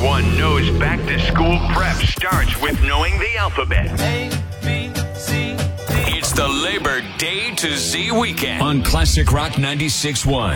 Everyone knows back to school prep starts with knowing the alphabet. A, B, C, D. It's the Labor Day to Z weekend on Classic Rock 96.1.